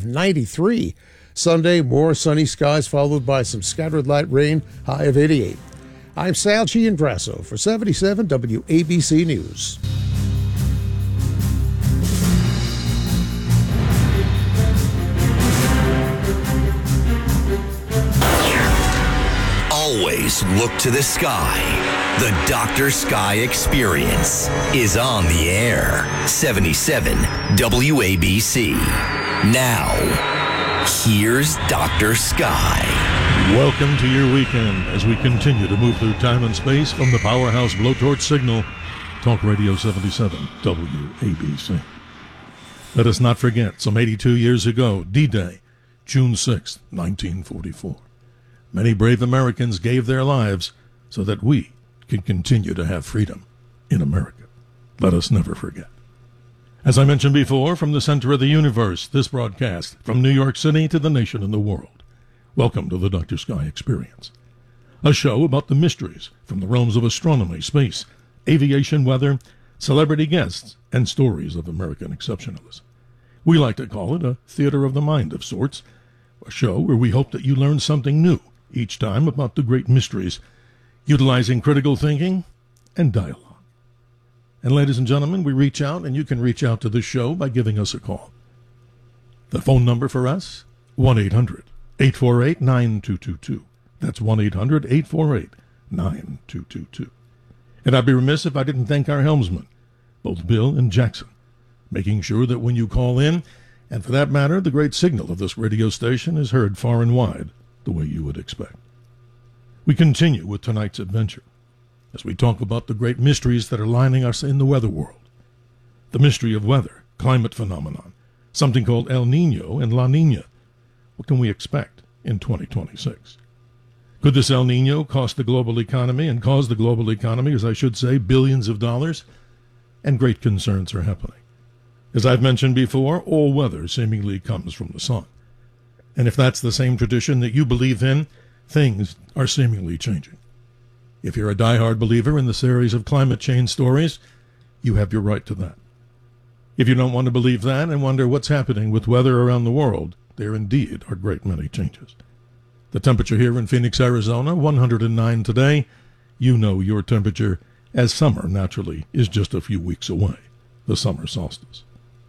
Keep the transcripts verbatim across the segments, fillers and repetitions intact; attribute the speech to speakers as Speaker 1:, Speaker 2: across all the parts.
Speaker 1: ninety-three. Sunday, more sunny skies followed by some scattered light rain, high of eighty-eight. I'm Sal Giandrasso for seventy-seven W A B C News.
Speaker 2: Always look to the sky. The Doctor Sky Experience is on the air. seventy-seven W A B C. Now, here's Doctor Sky.
Speaker 3: Welcome to your weekend as we continue to move through time and space from the powerhouse blowtorch signal, Talk Radio seventy-seven W A B C. Let us not forget, some eighty-two years ago, D-Day, June sixth, nineteen forty-four. Many brave Americans gave their lives so that we can continue to have freedom in America. Let us never forget. As I mentioned before, from the center of the universe, this broadcast from New York City to the nation and the world. Welcome to the Doctor Sky Experience, a show about the mysteries from the realms of astronomy, space, aviation, weather, celebrity guests, and stories of American exceptionalism. We like to call it a theater of the mind of sorts, a show where we hope that you learn something new each time about the great mysteries, utilizing critical thinking and dialogue. And ladies and gentlemen, we reach out, and you can reach out to the show by giving us a call. The phone number for us, one eight hundred eight four eight nine two two two. That's one eight hundred eight four eight nine two two two. And I'd be remiss if I didn't thank our helmsmen, both Bill and Jackson, making sure that when you call in, and for that matter, the great signal of this radio station is heard far and wide, the way you would expect. We continue with tonight's adventure as we talk about the great mysteries that are lining us in the weather world. The mystery of weather, climate phenomenon, something called El Nino and La Nina. What can we expect in twenty twenty-six? Could this El Nino cost the global economy and cause the global economy, as I should say, billions of dollars? And great concerns are happening. As I've mentioned before, all weather seemingly comes from the sun. And if that's the same tradition that you believe in, things are seemingly changing. If you're a diehard believer in the series of climate change stories, you have your right to that. If you don't want to believe that and wonder what's happening with weather around the world, there indeed are a great many changes. The temperature here in Phoenix, Arizona, one hundred nine today. You know your temperature, as summer naturally is just a few weeks away, the summer solstice.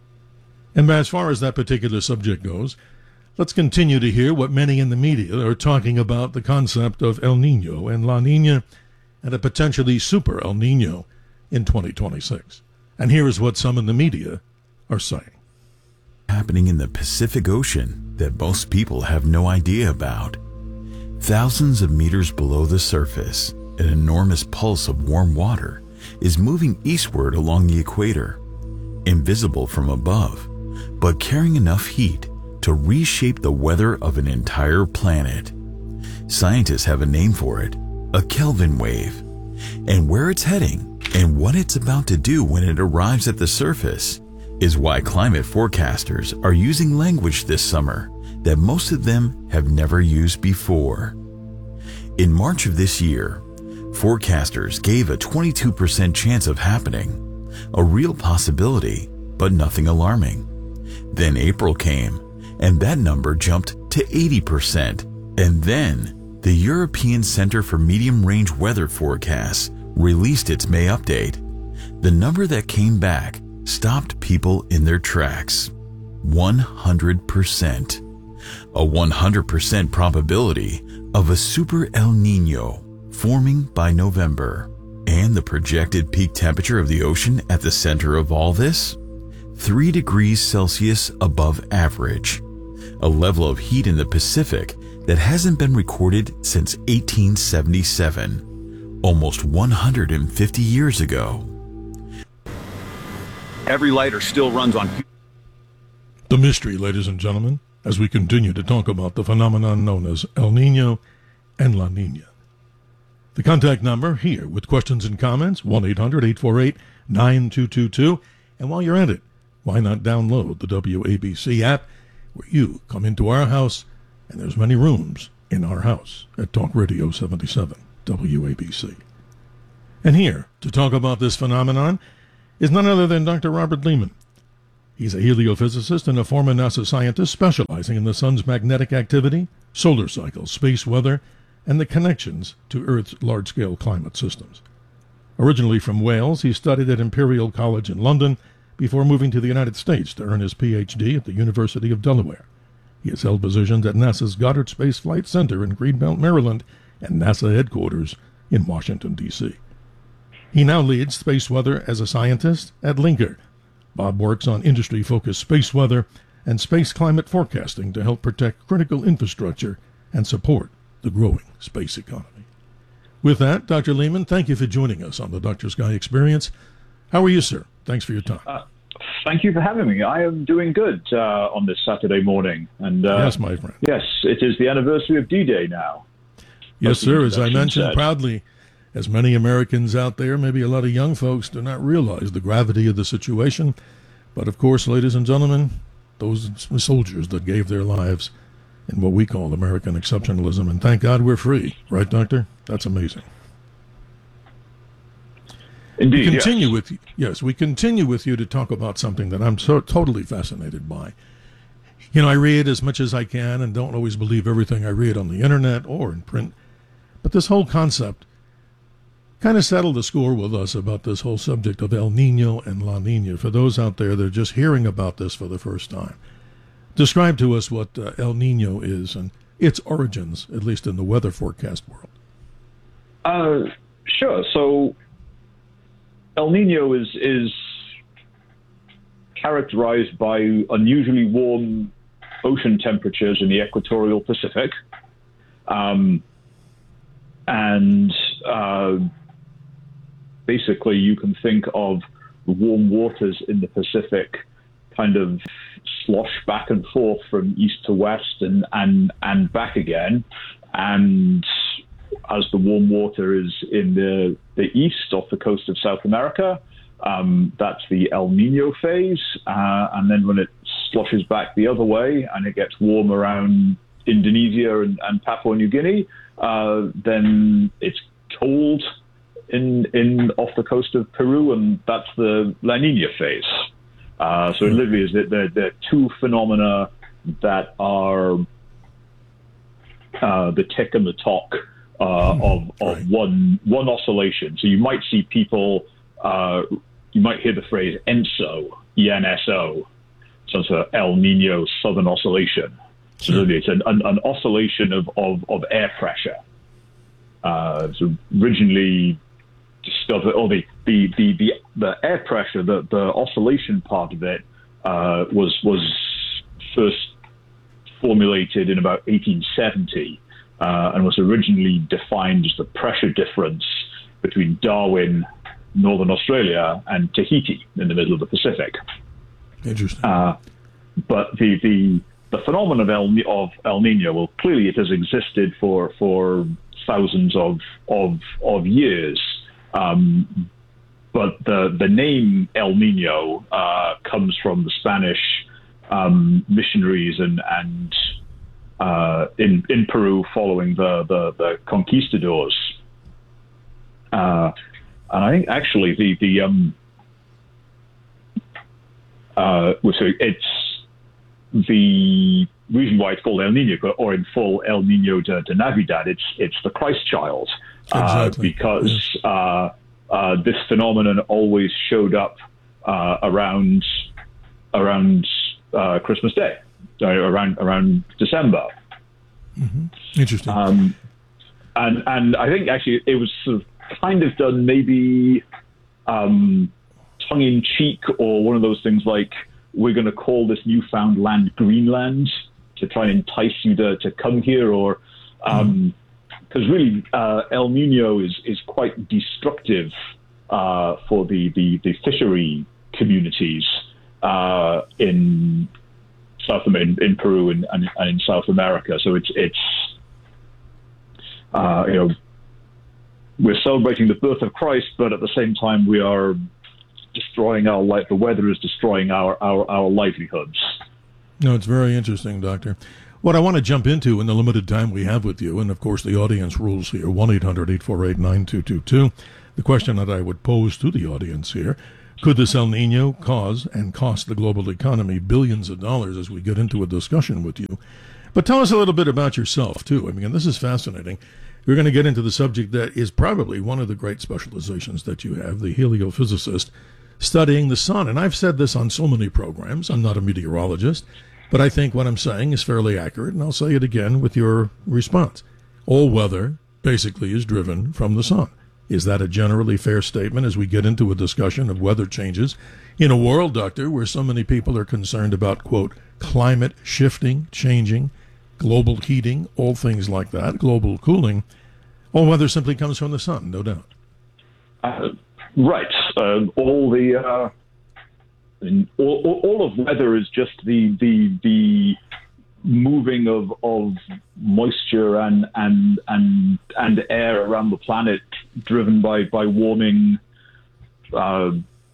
Speaker 3: And as far as that particular subject goes, let's continue to hear what many in the media are talking about the concept of El Nino and La Nina and a potentially super El Nino in twenty twenty-six. And here is what some in the media are saying.
Speaker 4: Happening in the Pacific Ocean that most people have no idea about. Thousands of meters below the surface, an enormous pulse of warm water is moving eastward along the equator, invisible from above, but carrying enough heat to reshape the weather of an entire planet. Scientists have a name for it, a Kelvin wave. And where it's heading and what it's about to do when it arrives at the surface is why climate forecasters are using language this summer that most of them have never used before. In March of this year, forecasters gave a twenty-two percent chance of happening, a real possibility, but nothing alarming. Then April came, and that number jumped to eighty percent. And then the European Center for Medium-Range Weather Forecasts released its May update. The number that came back stopped people in their tracks. one hundred percent. A one hundred percent probability of a super El Nino forming by November. And the projected peak temperature of the ocean at the center of all this? three degrees Celsius above average. A level of heat in the Pacific that hasn't been recorded since eighteen seventy-seven, almost one hundred fifty years ago.
Speaker 5: Every lighter still runs on...
Speaker 3: The mystery, ladies and gentlemen, as we continue to talk about the phenomenon known as El Nino and La Nina. The contact number here with questions and comments, one eight hundred eight four eight nine two two two. And while you're at it, why not download the W A B C app, where you come into our house, and there's many rooms in our house at Talk Radio seventy-seven W A B C. And here to talk about this phenomenon is none other than Doctor Robert Lehman. He's a heliophysicist and a former NASA scientist specializing in the sun's magnetic activity, solar cycles, space weather, and the connections to Earth's large-scale climate systems. Originally from Wales, he studied at Imperial College in London before moving to the United States to earn his P H D at the University of Delaware. He has held positions at NASA's Goddard Space Flight Center in Greenbelt, Maryland, and NASA headquarters in Washington, D C He now leads space weather as a scientist at Linker. Bob works on industry-focused space weather and space climate forecasting to help protect critical infrastructure and support the growing space economy. With that, Doctor Leman, thank you for joining us on the Doctor Sky Experience. How are you, sir? Thanks for your time.
Speaker 5: Uh, thank you for having me. I am doing good uh, on this Saturday morning. And uh,
Speaker 3: yes, my friend.
Speaker 5: Yes, it is the anniversary of D-Day now.
Speaker 3: Yes, sir. As I mentioned
Speaker 5: said.
Speaker 3: proudly, as many Americans out there, maybe a lot of young folks, do not realize the gravity of the situation. But, of course, ladies and gentlemen, those soldiers that gave their lives in what we call American exceptionalism, and thank God we're free. Right, Doctor? That's amazing.
Speaker 5: Indeed,
Speaker 3: we continue
Speaker 5: yes.
Speaker 3: with you, yes, we continue with you to talk about something that I'm so totally fascinated by. You know, I read as much as I can and don't always believe everything I read on the internet or in print. But this whole concept kind of settled the score with us about this whole subject of El Nino and La Nina. For those out there that are just hearing about this for the first time, describe to us what uh, El Nino is and its origins, at least in the weather forecast world.
Speaker 5: Uh, sure. So El Nino is is characterized by unusually warm ocean temperatures in the equatorial Pacific, um, and uh, basically you can think of the warm waters in the Pacific kind of slosh back and forth from east to west and and and back again, and as the warm water is in the, the east off the coast of South America, um, that's the El Nino phase. Uh, and then when it sloshes back the other way and it gets warm around Indonesia and, and Papua New Guinea, uh, then it's cold in in off the coast of Peru, and that's the La Nina phase. Uh, so it literally is that there, there are two phenomena that are uh, the tick and the talk Uh, of, of
Speaker 3: right.
Speaker 5: one one oscillation. So you might see people, uh, you might hear the phrase ENSO, E N S O, so it's an El Nino Southern Oscillation. So
Speaker 3: Sure.
Speaker 5: it's an, an, an oscillation of, of, of air pressure. Uh, so originally discovered, or the, the, the, the, the air pressure, the, the oscillation part of it uh, was, was first formulated in about eighteen seventy. Uh, and was originally defined as the pressure difference between Darwin, Northern Australia, and Tahiti in the middle of the Pacific.
Speaker 3: Interesting.
Speaker 5: Uh, but the, the the phenomenon of El, of El Nino, well, clearly it has existed for for thousands of of of years. Um, but the the name El Nino uh, comes from the Spanish um, missionaries and and Uh, in in Peru following the the, the conquistadors, uh, and I think actually the the um uh so it's the reason why it's called El Nino, or in full El Nino de, de Navidad. It's it's the Christ child, uh,
Speaker 3: Exactly.
Speaker 5: because
Speaker 3: Yes.
Speaker 5: uh, uh, this phenomenon always showed up uh, around around uh, Christmas Day. Uh, around around December.
Speaker 3: Mm-hmm. Interesting.
Speaker 5: Um, and and I think actually it was sort of kind of done maybe um, tongue in cheek, or one of those things like, we're going to call this newfound land Greenland to try and entice you to, to come here, or because um, really uh, El Nino is is quite destructive uh, for the, the the fishery communities uh, in. South in, in Peru and, and, and in South America. So it's it's uh, you know, we're celebrating the birth of Christ, but at the same time we are destroying our life. The weather is destroying our, our, our livelihoods.
Speaker 3: No, it's very interesting, Doctor. What I want to jump into in the limited time we have with you, and of course the audience rules here, one eight hundred eight four eight nine two two two. The question that I would pose to the audience here, Could this El Nino cause and cost the global economy billions of dollars as we get into a discussion with you? But tell us a little bit about yourself, too. I mean, this is fascinating. We're going to get into the subject that is probably one of the great specializations that you have, the heliophysicist, studying the sun. And I've said this on so many programs. I'm not a meteorologist, but I think what I'm saying is fairly accurate, and I'll say it again with your response. All weather basically is driven from the sun. Is that a generally fair statement as we get into a discussion of weather changes in a world, Doctor, where so many people are concerned about, quote, climate shifting, changing, global heating, all things like that, global cooling? All weather simply comes from the sun, no doubt.
Speaker 5: Uh, right. Uh, all the uh, all, all of weather is just the the the moving of of moisture and and and and air around the planet, driven by by warming. Uh,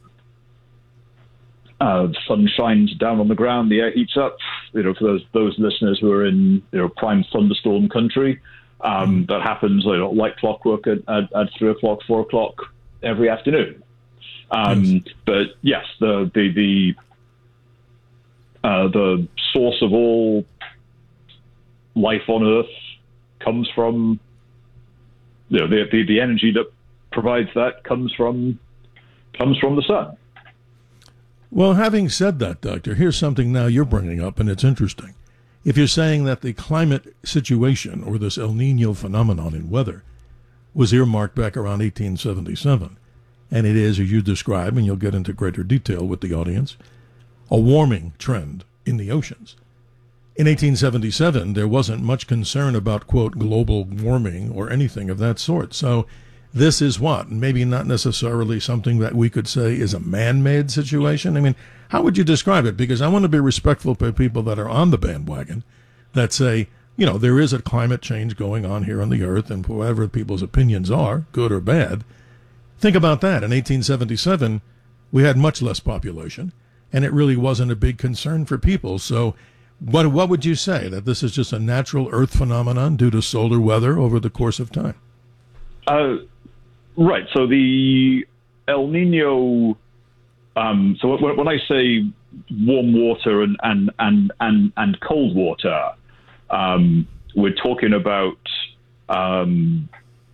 Speaker 5: uh, sun shines down on the ground, the air heats up. You know, for those those listeners who are in you know prime thunderstorm country, um, that happens you know, like clockwork at, at, at three o'clock, four o'clock every afternoon. Um, yes. But yes, the the the uh, the source of all life on Earth comes from you know the, the the energy that provides that comes from comes from the sun.
Speaker 3: Well, having said that, Doctor, here's something now you're bringing up, and it's interesting. If you're saying that the climate situation, or this El Nino phenomenon in weather, was earmarked back around eighteen seventy-seven, and it is, as you describe, and you'll get into greater detail with the audience, a warming trend in the oceans. In eighteen seventy-seven, there wasn't much concern about, quote, global warming or anything of that sort. So this is what? Maybe not necessarily something that we could say is a man-made situation. I mean, how would you describe it? Because I want to be respectful to people that are on the bandwagon that say, you know, there is a climate change going on here on the Earth, and whatever people's opinions are, good or bad. Think about that. In eighteen seventy-seven, we had much less population, and it really wasn't a big concern for people. So what, what would you say? That this is just a natural Earth phenomenon due to solar weather over the course of time?
Speaker 5: Uh Right. So the El Nino. Um, so when, when I say warm water and and and and, and cold water, um, we're talking about um,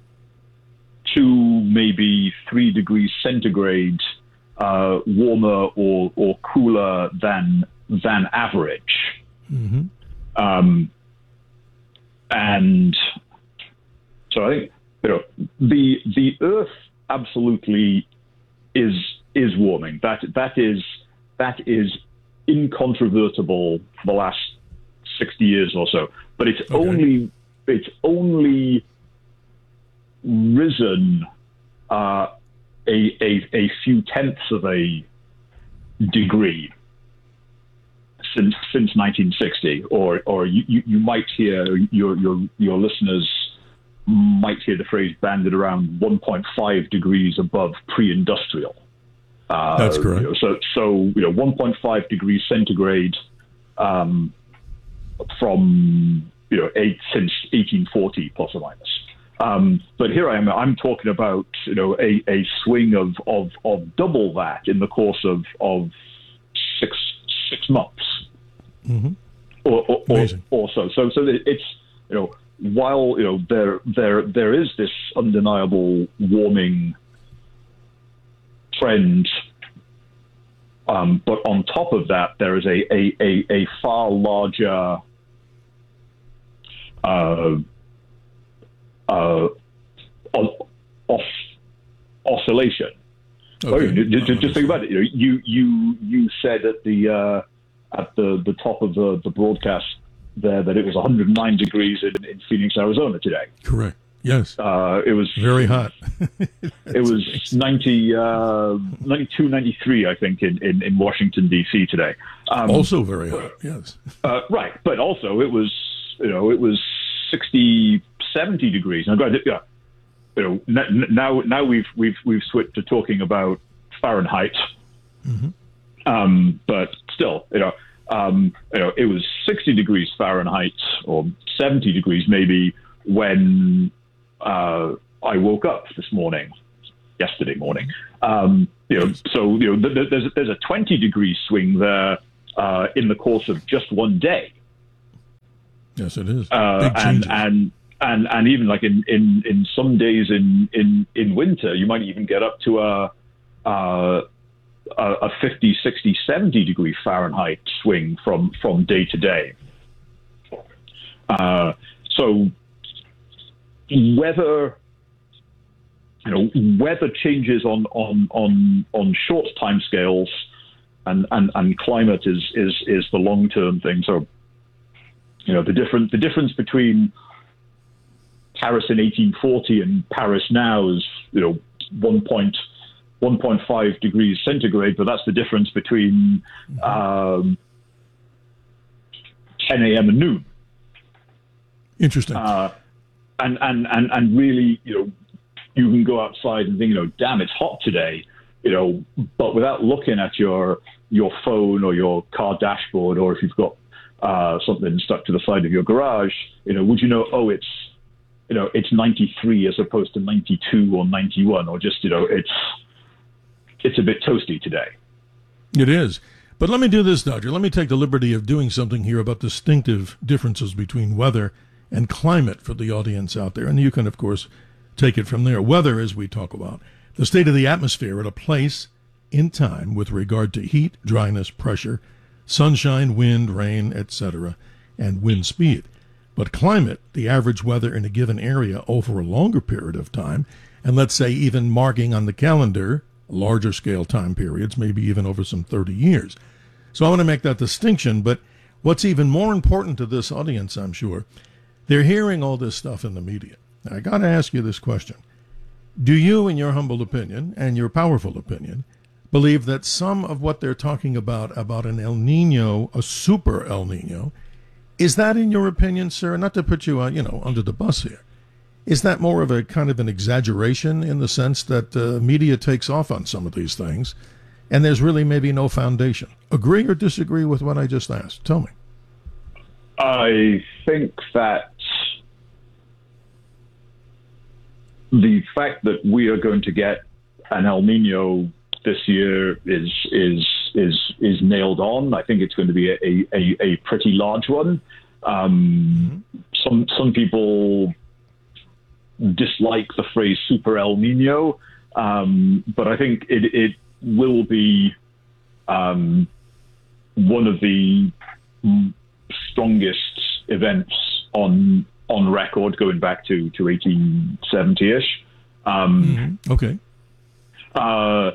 Speaker 5: two, maybe three degrees centigrade uh, warmer or or cooler than than average. Mm-hmm. Um, and so I think. You know, the the Earth absolutely is is warming. That that is that is incontrovertible. The last sixty years or so, but it's okay. only it's only risen uh, a, a a few tenths of a degree since since nineteen sixty. Or or you, you, you might hear your your your listeners. might hear the phrase banded around one point five degrees above pre-industrial. Uh,
Speaker 3: That's correct.
Speaker 5: You know, so, so you know, one point five degrees centigrade um, from you know eight since eighteen forty plus or minus. Um, but here I am. I'm talking about you know a, a swing of, of of double that in the course of of six six months, mm-hmm. or, or, or, or so. So so it's you know. While you know there there there is this undeniable warming trend, um, but on top of that there is a a, a, a far larger uh, uh, off, oscillation. Okay. Oh, just, just think about it. You know, you you you said at the uh, at the, the top of the, the broadcast there that it was one hundred nine degrees in, in Phoenix, Arizona today.
Speaker 3: Correct. Yes.
Speaker 5: Uh, it was
Speaker 3: very hot.
Speaker 5: It was ninety, uh, ninety-two, ninety-three, I think, in, in, in Washington, D C today. Um,
Speaker 3: also very hot, yes.
Speaker 5: Uh, right. But also it was, you know, it was sixty, seventy degrees. Now, yeah, you know, now, now we've, we've, we've switched to talking about Fahrenheit. Mm-hmm. Um, but still, you know, Um, you know, it was sixty degrees Fahrenheit or seventy degrees maybe when uh, I woke up this morning. yesterday morning. Um, you know, so you know, th- there's there's a twenty degree swing there uh, in the course of just one day.
Speaker 3: Yes, it is.
Speaker 5: Uh,
Speaker 3: Big
Speaker 5: and
Speaker 3: changes.
Speaker 5: and and and even like in, in, in some days in, in, in winter, you might even get up to a a, a fifty, sixty, seventy degree Fahrenheit swing from from day to day. Uh, so whether you know weather changes on on on on short timescales and, and, and climate is is is the long term thing. So you know the different the difference between Paris in eighteen forty and Paris now is you know one point one point five degrees centigrade, but that's the difference between um, ten a.m. and noon.
Speaker 3: Interesting.
Speaker 5: Uh, and, and, and, and really, you know, you can go outside and think, you know, damn, it's hot today, you know, but without looking at your your phone or your car dashboard, or if you've got uh, something stuck to the side of your garage, you know, would you know, oh, it's, you know, it's ninety-three as opposed to ninety-two or ninety-one, or just, you know, it's it's a bit toasty today.
Speaker 3: It is. But let me do this, Doctor. Let me take the liberty of doing something here about distinctive differences between weather and climate for the audience out there. And you can, of course, take it from there. Weather, as we talk about, the state of the atmosphere at a place in time with regard to heat, dryness, pressure, sunshine, wind, rain, et cetera, and wind speed. But climate, the average weather in a given area over a longer period of time, and let's say even marking on the calendar larger scale time periods, maybe even over some thirty years. So I want to make that distinction, but what's even more important to this audience, I'm sure, they're hearing all this stuff in the media. Now, I got to ask you this question. Do you, in your humble opinion and your powerful opinion, believe that some of what they're talking about, about an El Nino, a super El Nino, is that, in your opinion, sir, not to put you, uh, you know, under the bus here, is that more of a kind of an exaggeration in the sense that uh, media takes off on some of these things and there's really maybe no foundation? Agree or disagree with what I just asked? Tell me.
Speaker 5: I think that the fact that we are going to get an El Nino this year is is is is nailed on. I think it's going to be a a, a pretty large one. Um, mm-hmm. Some some people dislike the phrase super El Nino, um, but I think it it will be um, one of the strongest events on on record going back to to eighteen seventy-ish. Um,
Speaker 3: mm-hmm. Okay.
Speaker 5: Uh,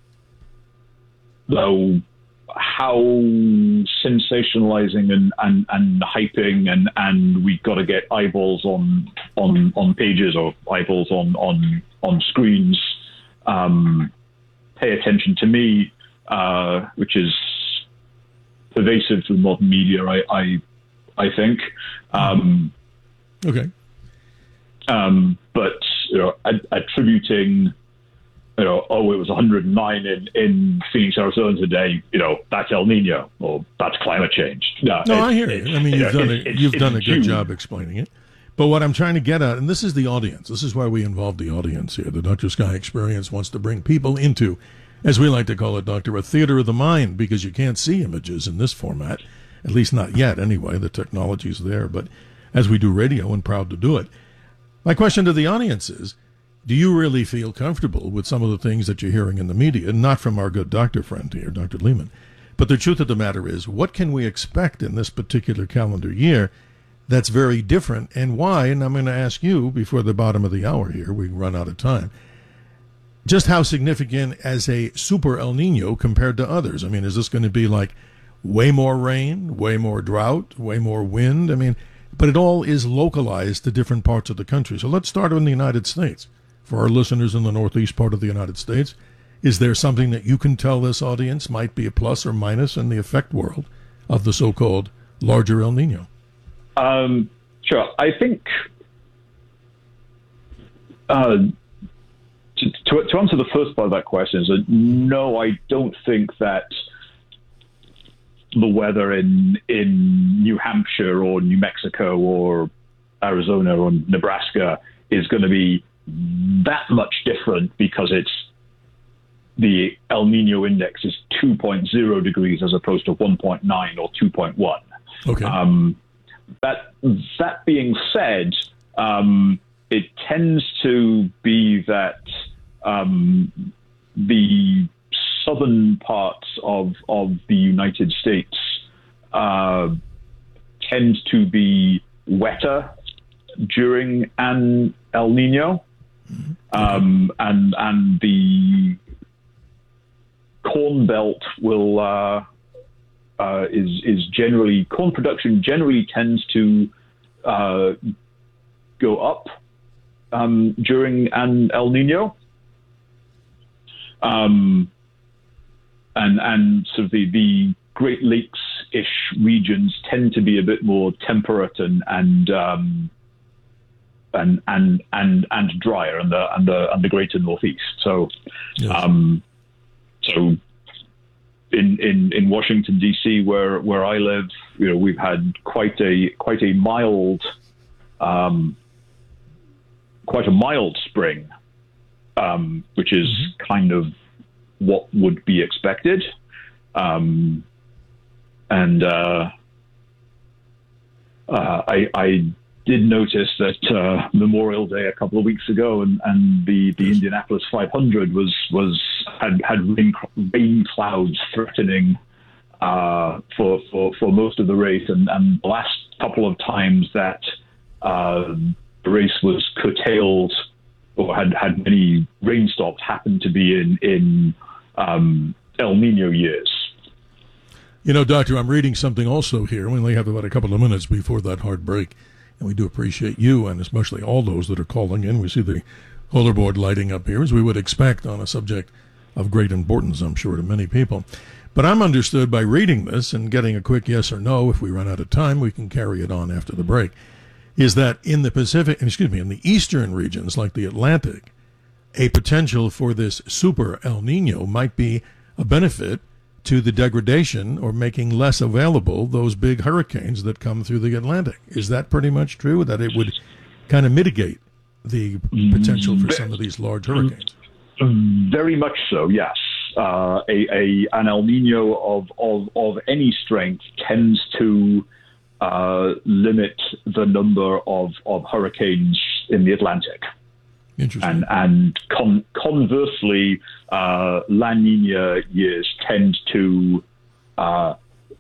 Speaker 5: though how sensationalizing and, and, and hyping and, and we've got to get eyeballs on on on pages or eyeballs on on on screens. Um, pay attention to me, uh, which is pervasive through modern media. I I, I think. Um,
Speaker 3: okay.
Speaker 5: Um, but you know, ad- attributing. You know, oh, it was one hundred nine in, in Phoenix, Arizona today. You know, that's El Nino, or that's climate change. No,
Speaker 3: no I hear you. I mean, you've
Speaker 5: you know,
Speaker 3: done a, you've done a good
Speaker 5: huge.
Speaker 3: job explaining it. But what I'm trying to get at, and this is the audience. This is why we involve the audience here. The Doctor Sky Experience wants to bring people into, as we like to call it, Doctor, a theater of the mind, because you can't see images in this format, at least not yet. Anyway, the technology's there, but as we do radio, and proud to do it. My question to the audience is, do you really feel comfortable with some of the things that you're hearing in the media, not from our good doctor friend here, Doctor Lehman, but the truth of the matter is, what can we expect in this particular calendar year that's very different, and why? And I'm going to ask you before the bottom of the hour here, we run out of time, just how significant as a super El Nino compared to others? I mean, is this going to be like way more rain, way more drought, way more wind? I mean, but it all is localized to different parts of the country. So let's start in the United States. For our listeners in the northeast part of the United States, is there something that you can tell this audience might be a plus or minus in the effect world of the so-called larger El Nino?
Speaker 5: Um, sure. I think uh, to, to, to answer the first part of that question is that no, I don't think that the weather in in New Hampshire or New Mexico or Arizona or Nebraska is going to be that much different because it's the El Nino index is two point zero degrees as opposed to one point nine or two point one.
Speaker 3: Okay.
Speaker 5: Um, that that being said, um, it tends to be that um, the southern parts of of the United States uh, tend to be wetter during an El Nino, mm-hmm. um, and and the Corn Belt will uh, uh, is is generally corn production generally tends to uh, go up um, during an El Nino, um, and and sort of the, the Great Lakes-ish regions tend to be a bit more temperate and and um, and and and and drier, and the and the and the greater Northeast. So. Yes. Um, So, in, in, in Washington D C, where where I live, you know, we've had quite a quite a mild, um, quite a mild spring, um, which is mm-hmm. kind of what would be expected, um, and uh, uh, I. I did notice that uh, Memorial Day a couple of weeks ago, and, and the, the Indianapolis five hundred was was had had rain, rain clouds threatening uh, for, for for most of the race, and, and the last couple of times that uh, the race was curtailed or had had many rain stops happened to be in in um, El Nino years.
Speaker 3: You know, Doctor, I'm reading something also here. We only have about a couple of minutes before that hard break. And we do appreciate you, and especially all those that are calling in. We see the caller board lighting up here, as we would expect on a subject of great importance, I'm sure, to many people. But I'm understood by reading this and getting a quick yes or no. If we run out of time, we can carry it on after the break. Is that in the Pacific, excuse me, in the eastern regions like the Atlantic, a potential for this super El Nino might be a benefit to the degradation or making less available those big hurricanes that come through the Atlantic. Is that pretty much true, that it would kind of mitigate the potential for some of these large hurricanes?
Speaker 5: Very much so, yes. Uh, a, a an El Nino of, of, of any strength tends to uh, limit the number of, of hurricanes in the Atlantic.
Speaker 3: Interesting.
Speaker 5: And, and con- conversely, uh, La Nina years tend to uh,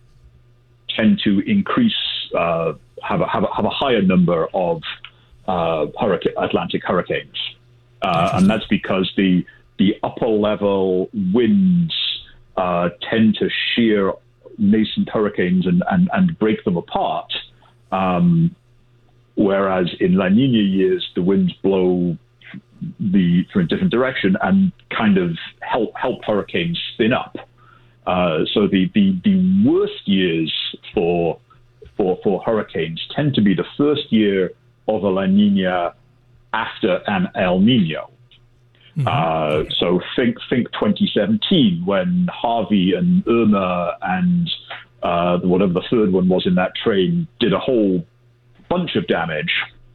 Speaker 5: tend to increase, uh, have, a, have, a, have a higher number of uh, hurricane, Atlantic hurricanes, uh, and that's because the the upper level winds uh, tend to shear nascent hurricanes and, and, and break them apart, um, whereas in La Nina years the winds blow the from a different direction and kind of help help hurricanes spin up. Uh, so the, the the worst years for for for hurricanes tend to be the first year of a La Nina after an El Nino. Mm-hmm. Uh, so think think twenty seventeen when Harvey and Irma and uh, whatever the third one was in that train did a whole bunch of damage.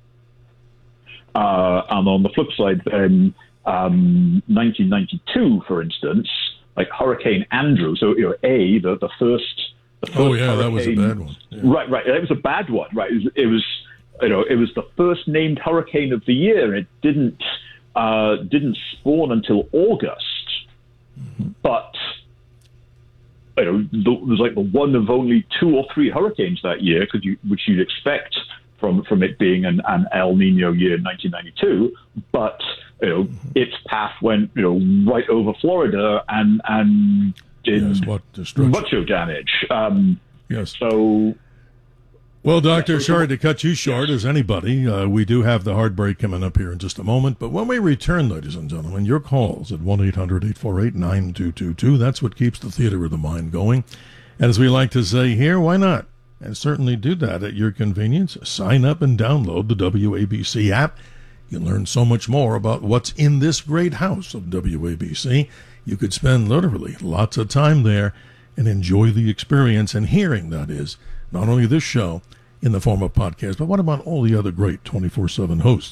Speaker 5: Uh, and on the flip side, then um, nineteen ninety-two, for instance, like Hurricane Andrew. So, you know, A, the, the first. The first
Speaker 3: oh yeah, that was a bad one. Yeah.
Speaker 5: Right, right. It was a bad one. Right. It was, it was, you know, it was the first named hurricane of the year. It didn't uh, didn't spawn until August, mm-hmm. but. You know, there was like the one of only two or three hurricanes that year, because you, which you'd expect from from it being an, an El Nino year in nineteen ninety-two. But you know, mm-hmm. its path went you know right over Florida and and did
Speaker 3: yes, what
Speaker 5: much of damage. Um,
Speaker 3: yes.
Speaker 5: So.
Speaker 3: Well, Doctor, sorry to cut you short as anybody. Uh, we do have the hard break coming up here in just a moment. But when we return, ladies and gentlemen, your calls at one eight hundred eight four eight nine two two two. That's what keeps the theater of the mind going. And as we like to say here, why not? And certainly do that at your convenience. Sign up and download the W A B C app. You can learn so much more about what's in this great house of W A B C. You could spend literally lots of time there and enjoy the experience and hearing, that is, not only this show in the form of podcast, but what about all the other great twenty-four seven hosts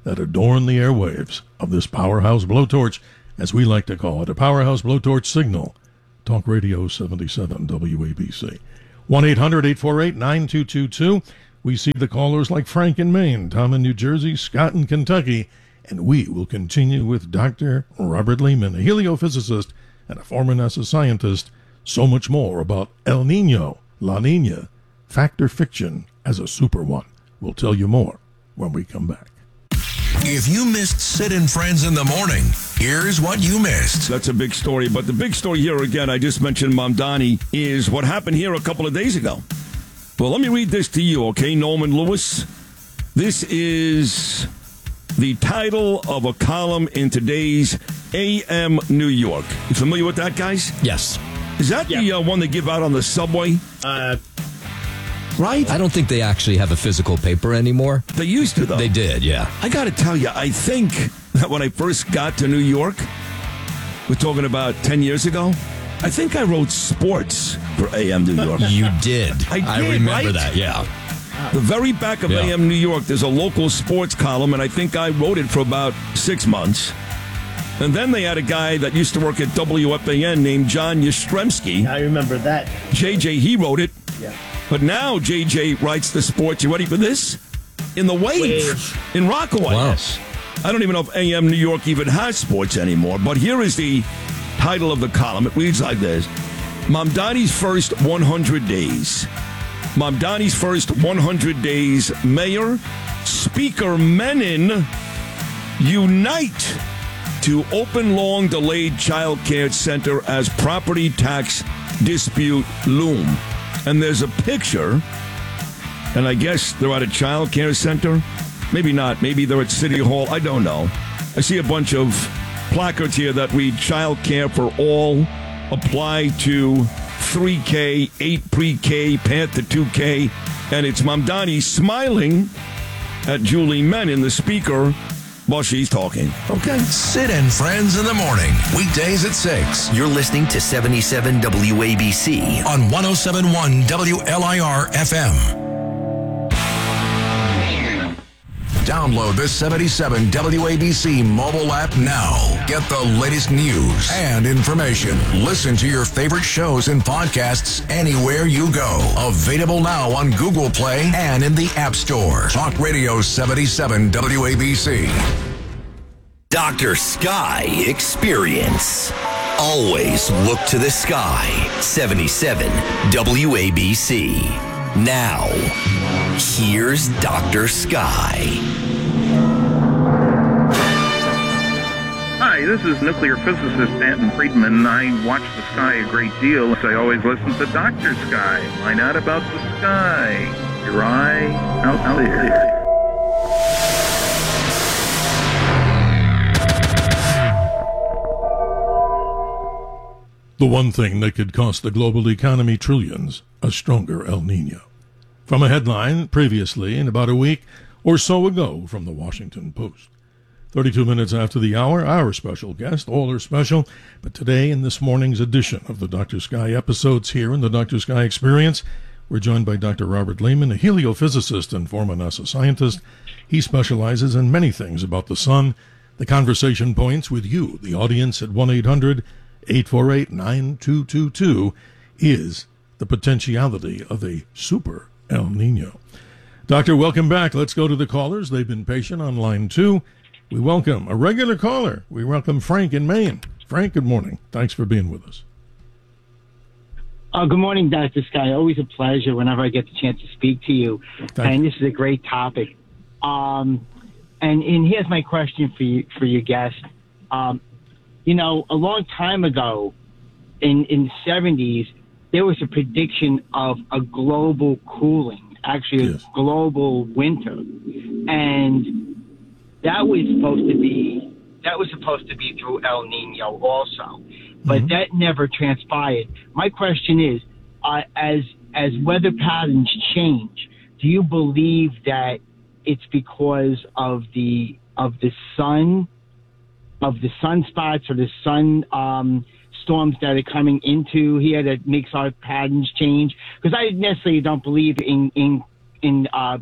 Speaker 3: that adorn the airwaves of this Powerhouse Blowtorch, as we like to call it, a Powerhouse Blowtorch signal. Talk Radio seventy-seven W A B C. one eight hundred eight four eight nine two two two. We see the callers like Frank in Maine, Tom in New Jersey, Scott in Kentucky, and we will continue with Doctor Robert Lehman, a heliophysicist and a former NASA scientist. So much more about El Nino, La Nina, fact or fiction as a super one. We'll tell you more when we come back.
Speaker 6: If you missed Sid and Friends in the morning, here's what you missed.
Speaker 7: That's a big story, but the big story here, again, I just mentioned Mamdani, is what happened here a couple of days ago. Well, let me read this to you, okay, Norman Lewis? This is the title of a column in today's A M New York. You familiar with that, guys?
Speaker 8: Yes.
Speaker 7: Is that yeah. the uh, one they give out on the subway?
Speaker 8: Uh,
Speaker 7: right?
Speaker 8: I don't think they actually have a physical paper anymore.
Speaker 7: They used to, though.
Speaker 8: They did, yeah.
Speaker 7: I got to tell you, I think that when I first got to New York, we're talking about ten years ago, I think I wrote sports for A M New York.
Speaker 8: You did.
Speaker 7: I did,
Speaker 8: I remember
Speaker 7: right?
Speaker 8: that, yeah.
Speaker 7: The very back of
Speaker 8: yeah.
Speaker 7: A M New York, there's a local sports column, and I think I wrote it for about six months. And then they had a guy that used to work at W F A N named John Yastrzemski.
Speaker 9: I remember that.
Speaker 7: J J, he wrote it.
Speaker 9: Yeah.
Speaker 7: But now J J writes the sports. You ready for this? In the Wave, Wave. in Rockaway.
Speaker 8: Wow.
Speaker 7: I don't even know if A M New York even has sports anymore. But here is the title of the column. It reads like this. Mamdani's first one hundred days. Mamdani's first one hundred days. Mayor, Speaker Menon unite to open long-delayed child care center as property tax dispute loom. And there's a picture, and I guess they're at a child care center. Maybe not. Maybe they're at City Hall. I don't know. I see a bunch of placards here that read child care for all, apply to three K, eight pre-K, path to two K. And it's Mamdani smiling at Julie Menon, the speaker, while she's talking. Okay.
Speaker 6: Sid and Friends in the morning, weekdays at six.
Speaker 2: You're listening to seventy-seven W A B C
Speaker 6: on one oh seven point one W L I R F M. Download the seventy-seven W A B C mobile app now. Get the latest news and information. Listen to your favorite shows and podcasts anywhere you go. Available now on Google Play and in the App Store. Talk Radio seventy-seven W A B C.
Speaker 2: Doctor Sky Experience. Always look to the sky. seventy-seven W A B C. Now, here's Doctor Sky.
Speaker 10: Hi, this is nuclear physicist Stanton Friedman. I watch the sky a great deal. I always listen to Doctor Sky. Find out about the sky. Your eye out, out there.
Speaker 3: The one thing that could cost the global economy trillions, a stronger El Nino. From a headline previously in about a week or so ago from the Washington Post. thirty-two minutes after the hour, our special guest, all are special, but today in this morning's edition of the Doctor Sky episodes here in the Doctor Sky Experience, we're joined by Doctor Robert Lehman, a heliophysicist and former NASA scientist. He specializes in many things about the sun. The conversation points with you, the audience, at one eight hundred eight four eight nine two two two is the potentiality of a super El Nino. Doctor, welcome back. Let's go to the callers. They've been patient on line two. We welcome a regular caller. We welcome Frank in Maine. Frank, good morning. Thanks for being with us.
Speaker 9: Uh, good morning, Doctor Sky. Always a pleasure whenever I get the chance to speak to you.
Speaker 3: Thank
Speaker 9: and
Speaker 3: you.
Speaker 9: This is a great topic. Um, and, and here's my question for you, for your guest. Um, you know, a long time ago, in in the seventies, there was a prediction of a global cooling, actually a
Speaker 3: Yes.
Speaker 9: global winter, and that was supposed to be that was supposed to be through El Nino also, but
Speaker 3: Mhm.
Speaker 9: that never transpired. My question is, uh, as as weather patterns change, do you believe that it's because of the of the sun, of the sunspots or the sun um, storms that are coming into here that makes our patterns change? Because I necessarily don't believe in in in uh,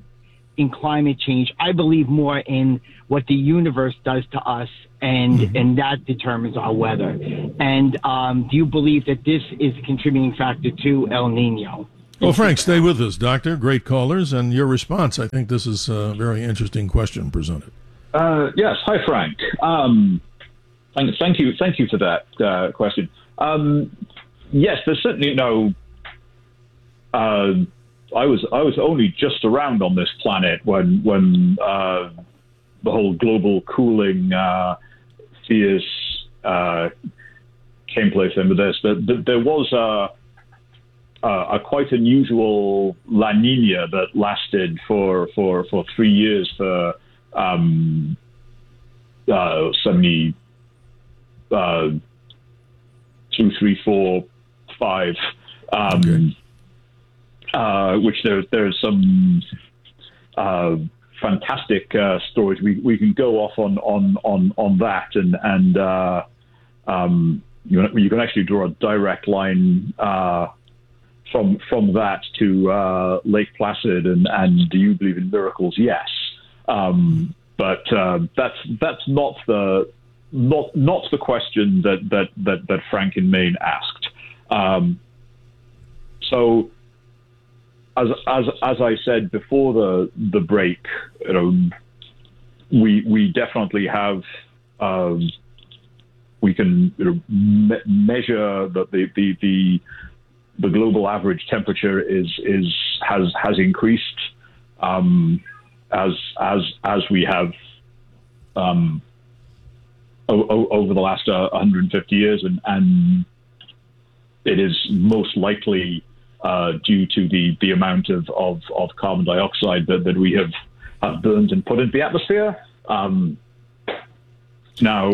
Speaker 9: in climate change. I believe more in what the universe does to us, and mm-hmm. and that determines our weather. And um, do you believe that this is a contributing factor to El Nino?
Speaker 3: Well, Frank, stay with us, Doctor. Great callers, and your response. I think this is a very interesting question presented.
Speaker 5: Uh, yes. Hi, Frank. Um, thank, thank you. Thank you for that uh, question. Um, yes, there's certainly no. Uh, I was I was only just around on this planet when when uh, the whole global cooling uh, fears uh, came place in with this. There, there was a, a, a quite unusual La Nina that lasted for for, for three years for um, uh, seventy uh, two, three, four, five. Um, okay. Uh, which there, there's some uh, fantastic uh, stories. We we can go off on on on, on that, and and uh, um, you you can actually draw a direct line uh, from from that to uh, Lake Placid. And, and do you believe in miracles? Yes, um, but uh, that's that's not the not not the question that that that, that Frank in Maine asked. Um, so. As, as as I said before the the break, you know, we we definitely have um, we can you know, me- measure that the, the the the global average temperature is is has has increased um, as as as we have um, o- o- over the last uh, one hundred fifty years, and and it is most likely. Uh, due to the, the amount of, of, of carbon dioxide that, that we have, have burned and put into the atmosphere. Um, now,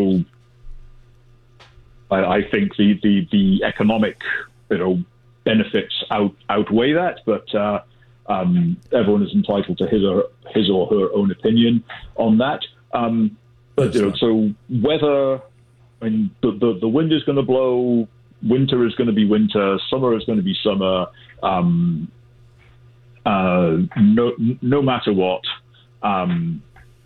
Speaker 5: I, I think the, the, the economic you know, benefits out, outweigh that, but uh, um, everyone is entitled to his or, his or her own opinion on that. Um, but you know, so whether I mean, the, the, the wind is going to blow, winter is going to be winter, summer is going to be summer, um, uh, no, no matter what. Um,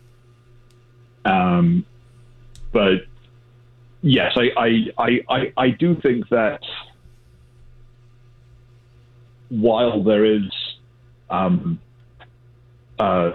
Speaker 5: um, but yes, I, I, I, I, I do think that while there is, um, uh,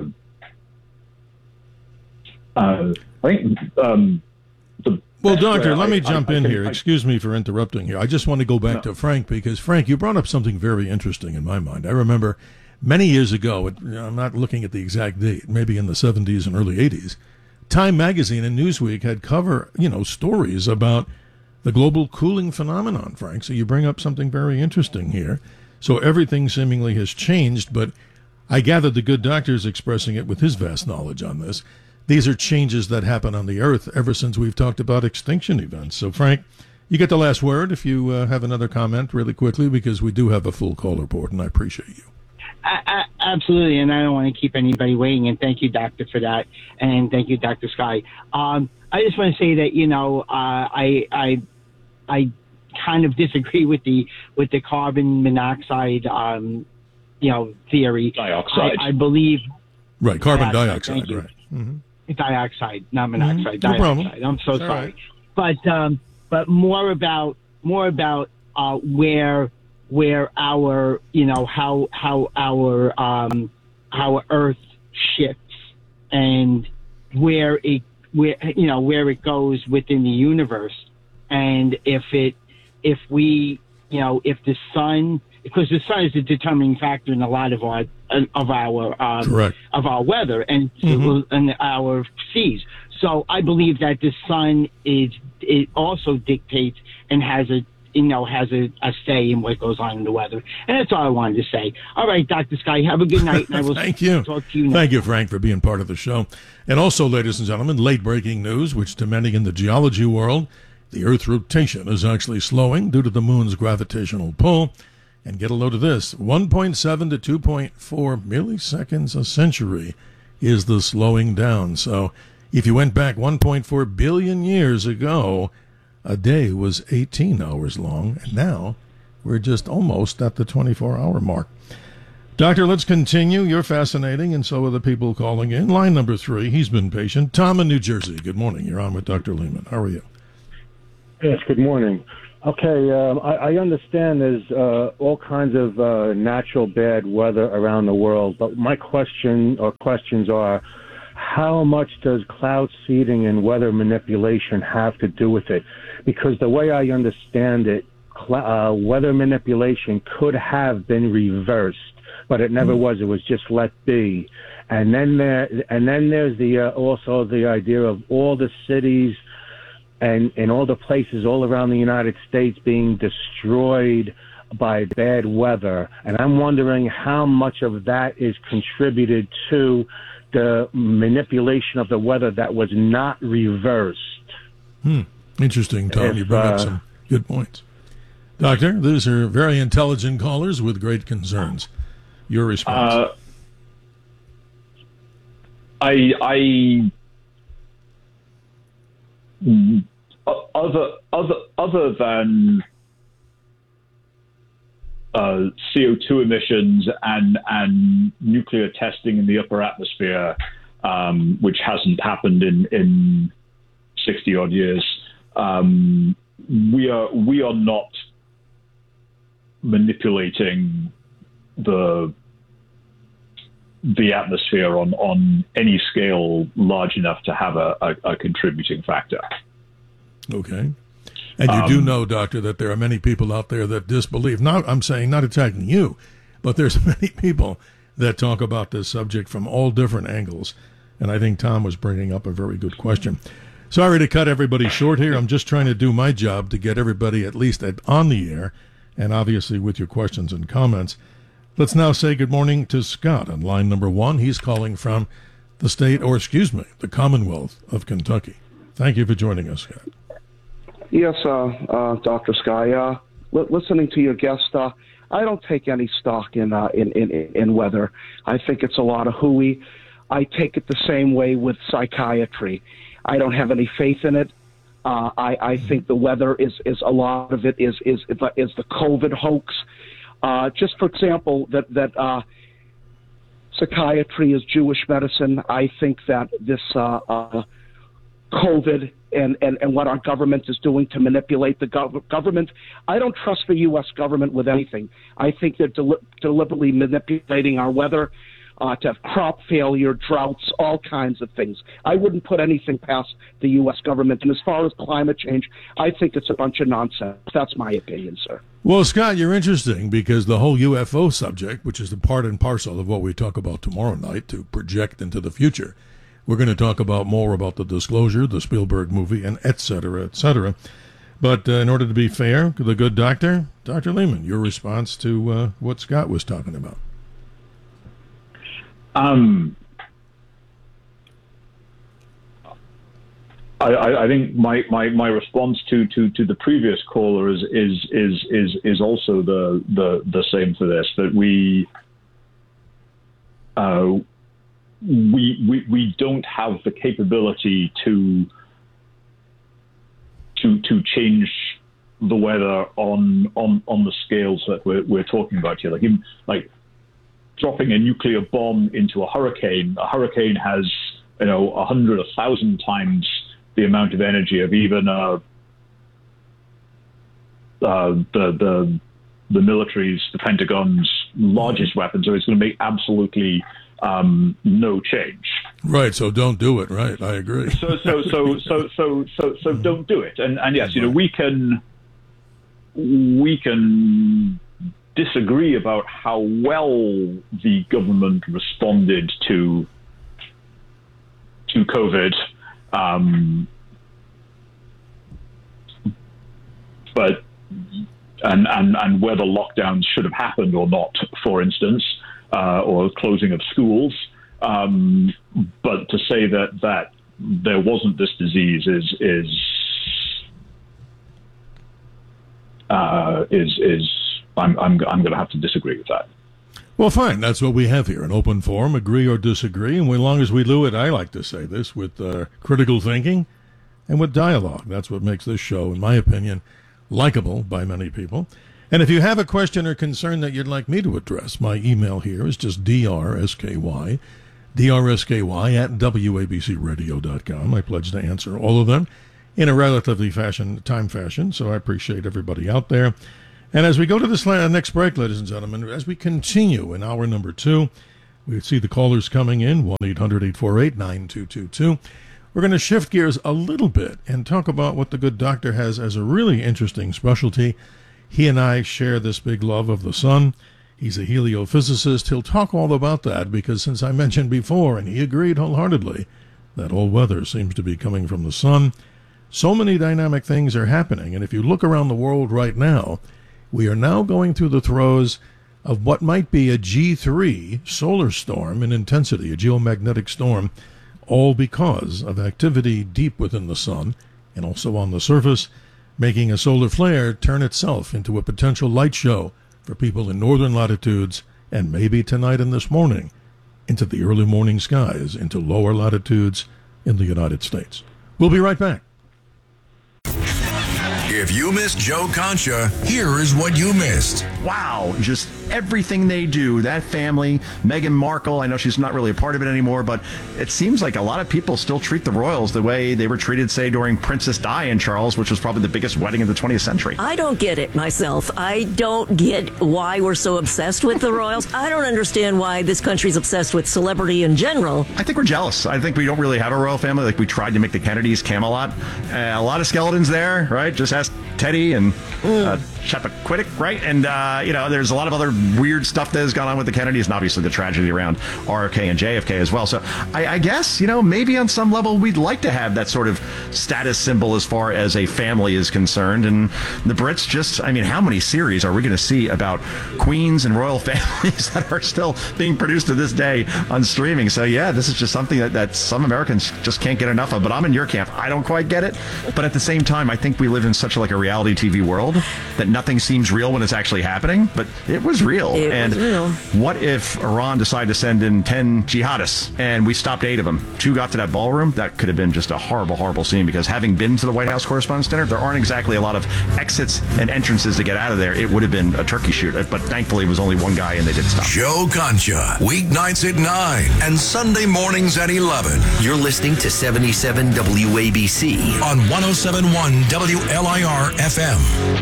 Speaker 5: uh, I think, um,
Speaker 3: Well, Doctor, let me
Speaker 5: I,
Speaker 3: jump
Speaker 5: I, I
Speaker 3: in
Speaker 5: can,
Speaker 3: here.
Speaker 5: I,
Speaker 3: Excuse me for interrupting here. I just want to go back
Speaker 5: no.
Speaker 3: to Frank because, Frank, you brought up something very interesting in my mind. I remember many years ago, it, I'm not looking at the exact date, maybe in the seventies and early eighties, Time Magazine and Newsweek had cover, you know, stories about the global cooling phenomenon, Frank. So you bring up something very interesting here. So everything seemingly has changed, but I gather the good doctor is expressing it with his vast knowledge on this. These are changes that happen on the Earth ever since we've talked about extinction events. So, Frank, you get the last word if you uh, have another comment really quickly, because we do have a full call report, and I appreciate you.
Speaker 9: I, I, absolutely, and I don't want to keep anybody waiting, and thank you, Doctor, for that, and thank you, Doctor Sky. Um, I just want to say that, you know, uh, I, I, I kind of disagree with the with the carbon monoxide, um, you know, theory.
Speaker 5: Dioxide.
Speaker 9: I, I believe.
Speaker 3: Right, carbon dioxide,
Speaker 9: dioxide
Speaker 3: right. Mm-hmm.
Speaker 9: Dioxide, not monoxide.
Speaker 3: Mm-hmm. No
Speaker 9: dioxide.
Speaker 3: problem.
Speaker 9: I'm so
Speaker 3: All
Speaker 9: sorry,
Speaker 3: right.
Speaker 9: but um, but more about more about uh, where where our you know how how our um, how Earth shifts and where it where you know where it goes within the universe, and if it if we you know if the sun. Because the sun is a determining factor in a lot of our of our um, of our weather and mm-hmm. and our seas. So I believe that the sun is it also dictates and has a you know has a, a say in what goes on in the weather. And that's all I wanted to say. All right, Doctor Sky, have a good night, and I will
Speaker 3: Thank you.
Speaker 9: talk to you next.
Speaker 3: Thank you, Frank, for being part of the show. And also, ladies and gentlemen, late breaking news, which to many in the geology world, the Earth's rotation is actually slowing due to the moon's gravitational pull. And get a load of this, one point seven to two point four milliseconds a century is the slowing down. So if you went back one point four billion years ago, a day was eighteen hours long, and now we're just almost at the twenty-four hour mark. Doctor, let's continue. You're fascinating, and so are the people calling in. Line number three, he's been patient. Tom in New Jersey. Good morning. You're on with Doctor Lehman. How are you?
Speaker 11: Yes, good morning. Okay, um, I, I understand there's uh, all kinds of uh, natural bad weather around the world, but my question or questions are, how much does cloud seeding and weather manipulation have to do with it? Because the way I understand it, cl- uh, weather manipulation could have been reversed, but it never mm. was. It was just let be. And then there, and then there's the uh, also the idea of all the cities and and all the places all around the United States being destroyed by bad weather. And I'm wondering how much of that is contributed to the manipulation of the weather that was not reversed.
Speaker 3: Hmm. Interesting, Tom.
Speaker 11: If,
Speaker 3: you bring
Speaker 11: uh,
Speaker 3: up some good points. Doctor, these are very intelligent callers with great concerns. Your response?
Speaker 5: Uh, I, I, other, other, other than uh, C O two emissions and and nuclear testing in the upper atmosphere, um, which hasn't happened in in sixty odd years, um, we are we are not manipulating the the atmosphere on, on any scale large enough to have a, a, a contributing factor.
Speaker 3: Okay. And you
Speaker 5: um,
Speaker 3: do know, Doctor, that there are many people out there that disbelieve. Not, I'm saying not attacking you, but there's many people that talk about this subject from all different angles. And I think Tom was bringing up a very good question. Sorry to cut everybody short here. I'm just trying to do my job to get everybody at least at, on the air, and obviously with your questions and comments. Let's now say good morning to Scott on line number one. He's calling from the state, or excuse me, the Commonwealth of Kentucky. Thank you for joining us, Scott.
Speaker 12: Yes, uh, uh, Doctor Sky. Uh, li- listening to your guest, uh, I don't take any stock in, uh, in in in weather. I think it's a lot of hooey. I take it the same way with psychiatry. I don't have any faith in it. Uh, I, I think the weather is, is a lot of it is is is the COVID hoax. Uh, just for example, that that uh, psychiatry is Jewish medicine. I think that this uh, uh, COVID and, and, and what our government is doing to manipulate the gov- government, I don't trust the U S government with anything. I think they're del- deliberately manipulating our weather uh, to have crop failure, droughts, all kinds of things. I wouldn't put anything past the U S government. And as far as climate change, I think it's a bunch of nonsense. That's my opinion, sir.
Speaker 3: Well, Scott, you're interesting because the whole U F O subject, which is the part and parcel of what we talk about tomorrow night to project into the future, we're going to talk about more about the disclosure, the Spielberg movie, and et cetera, et cetera. But uh, in order to be fair, the good doctor, Doctor Lehman, your response to uh, what Scott was talking about.
Speaker 5: Um, I, I, I think my, my, my response to, to, to the previous caller is is is is, is also the, the the same for this, that we uh, we, we we don't have the capability to to to change the weather on on, on the scales that we're we're talking about here. Like even, like dropping a nuclear bomb into a hurricane. A hurricane has, you know, a hundred, a thousand times the amount of energy of even uh, uh, the the the military's, the Pentagon's largest weapon. So it's going to make absolutely um, no change.
Speaker 3: Right. So don't do it. Right. I agree.
Speaker 5: So so so so so so so don't do it. And and yes, you know, we can we can disagree about how well the government responded to to COVID. Um, but and, and and whether lockdowns should have happened or not, for instance, uh, or closing of schools. Um, but to say that that there wasn't this disease is is uh, is is I'm I'm I'm going to have to disagree with that.
Speaker 3: Well, fine. That's what we have here, an open forum, agree or disagree. And as long as we do it, I like to say this, with uh, critical thinking and with dialogue. That's what makes this show, in my opinion, likable by many people. And if you have a question or concern that you'd like me to address, my email here is just D R S K Y, D R S K Y at W A B C radio dot com. I pledge to answer all of them in a relatively fashion, time fashion, so I appreciate everybody out there. And as we go to this next break, ladies and gentlemen, as we continue in hour number two, we see the callers coming in, one eight hundred eight four eight nine two two two. We're going to shift gears a little bit and talk about what the good doctor has as a really interesting specialty. He and I share this big love of the sun. He's a heliophysicist. He'll talk all about that because, since I mentioned before, and he agreed wholeheartedly, that all weather seems to be coming from the sun. So many dynamic things are happening, and if you look around the world right now, we are now going through the throes of what might be a G three solar storm in intensity, a geomagnetic storm, all because of activity deep within the sun and also on the surface, making a solar flare turn itself into a potential light show for people in northern latitudes and maybe tonight and this morning into the early morning skies into lower latitudes in the United States. We'll be right back.
Speaker 6: If you missed Joe Concha, here is what you missed.
Speaker 13: Wow, just everything they do, that family, Meghan Markle, I know she's not really a part of it anymore, but it seems like a lot of people still treat the royals the way they were treated, say, during Princess Di and Charles, which was probably the biggest wedding of the twentieth century.
Speaker 14: I don't get it myself. I don't get why we're so obsessed with the royals. I don't understand why this country's obsessed with celebrity in general.
Speaker 13: I think we're jealous. I think we don't really have a royal family like we tried to make the Kennedys Camelot. Uh, a lot of skeletons there, right? Just ask Teddy and uh, Chappaquiddick, right? And, uh, you know, there's a lot of other weird stuff that has gone on with the Kennedys and obviously the tragedy around R F K and J F K as well. So I, I guess, you know, maybe on some level we'd like to have that sort of status symbol as far as a family is concerned. And the Brits just, I mean, how many series are we going to see about queens and royal families that are still being produced to this day on streaming? So, yeah, this is just something that, that some Americans just can't get enough of. But I'm in your camp. I don't quite get it. But at the same time, I think we live in such like a reality T V world that nothing seems real when it's actually happening, but it was real.
Speaker 14: It
Speaker 13: and
Speaker 14: was real.
Speaker 13: What if Iran decided to send in ten jihadists and we stopped eight of them? Two got to that ballroom. That could have been just a horrible, horrible scene, because having been to the White House Correspondents' Dinner, there aren't exactly a lot of exits and entrances to get out of there. It would have been a turkey shoot, but thankfully it was only one guy and they did stop.
Speaker 6: Joe Concha, weeknights at nine and Sunday mornings at eleven.
Speaker 2: You're listening to seventy-seven W A B C
Speaker 6: on one oh seven point one W L I R F M.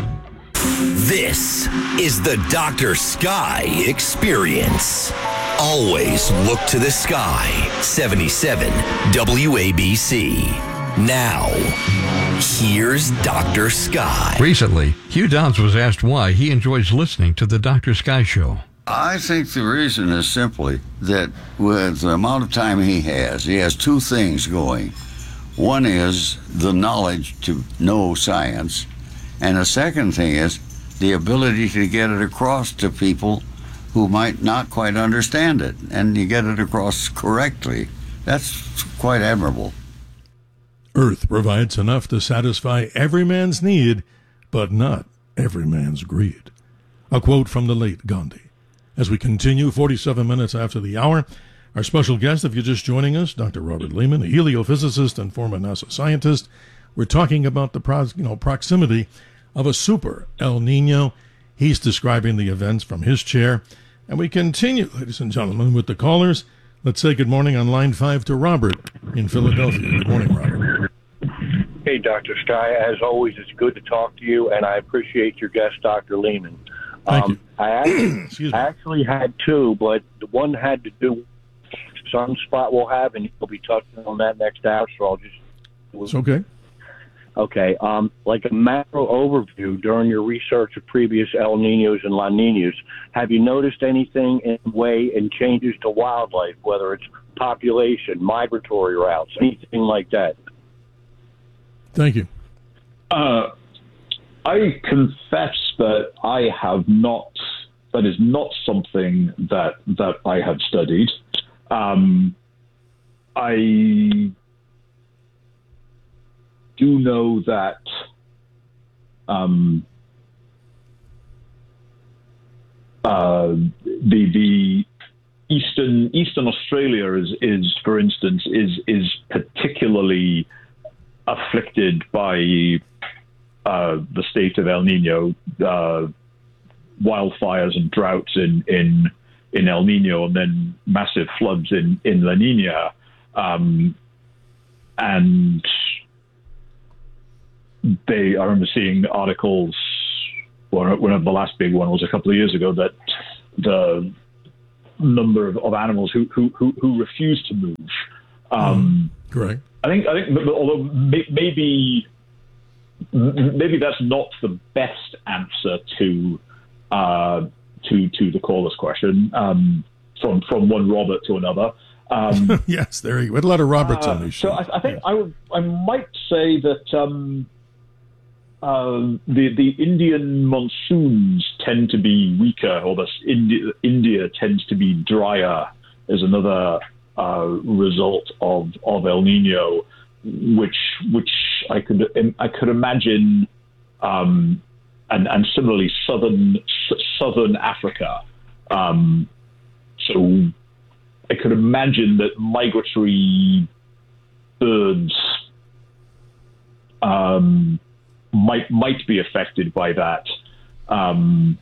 Speaker 2: This is the Doctor Sky Experience. Always look to the sky. seventy-seven W A B C. Now, here's Doctor Sky.
Speaker 15: Recently, Hugh Downs was asked why he enjoys listening to the Doctor Sky Show.
Speaker 16: I think the reason is simply that with the amount of time he has, he has two things going. One is the knowledge to know science, and the second thing is the ability to get it across to people who might not quite understand it, and you get it across correctly. That's quite admirable.
Speaker 3: Earth provides enough to satisfy every man's need, but not every man's greed. A quote from the late Gandhi. As we continue, forty-seven minutes after the hour, our special guest, if you're just joining us, Doctor Robert Lehman, a heliophysicist and former NASA scientist. We're talking about the pro- you know, proximity of a super El Nino. He's describing the events from his chair. And we continue, ladies and gentlemen, with the callers. Let's say good morning on line five to Robert in Philadelphia. Good morning, Robert.
Speaker 17: Hey, Doctor Sky. As always, it's good to talk to you, and I appreciate your guest, Doctor Lehman.
Speaker 3: Thank
Speaker 17: um,
Speaker 3: you.
Speaker 17: I actually, I actually had two, but the one had to do with sunspot we'll have, and you'll be touching on that next hour, so I'll just...
Speaker 3: It's okay.
Speaker 17: Okay, um, like a macro overview during your research of previous El Ninos and La Ninas, have you noticed anything in way and changes to wildlife, whether it's population, migratory routes, anything like that?
Speaker 3: Thank you.
Speaker 5: Uh, I confess that I have not, that is not something that, that I have studied. Um, I... do know that um, uh, the the eastern Eastern Australia is, is for instance is is particularly afflicted by uh, the state of El Nino. Uh, wildfires and droughts in, in in El Nino, and then massive floods in, in La Nina. Um, and they, I remember seeing articles, one, one of the last big one was a couple of years ago, that the number of, of animals who, who, who, who refuse to move. Um,
Speaker 3: mm, correct.
Speaker 5: I think, I think, although maybe, maybe that's not the best answer to, uh, to to the caller's question, um, from from one Robert to another. Um,
Speaker 3: yes, there you go. We had a lot of Roberts
Speaker 5: uh,
Speaker 3: on these
Speaker 5: so
Speaker 3: shows.
Speaker 5: I, I think I would, I might say that um, uh, the the Indian monsoons tend to be weaker, or the India, India tends to be drier, is another uh, result of of El Nino, which which I could I could imagine. Um, And, and similarly, southern southern Africa. Um, so I could imagine that migratory birds um, might might be affected by that. Um,